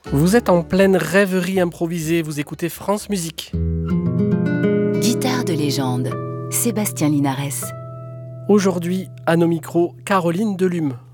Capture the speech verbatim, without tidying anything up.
Vous êtes en pleine rêverie improvisée, vous écoutez France Musique. Guitare de légende, Sébastien Linares. Aujourd'hui, à nos micros, Caroline Delume.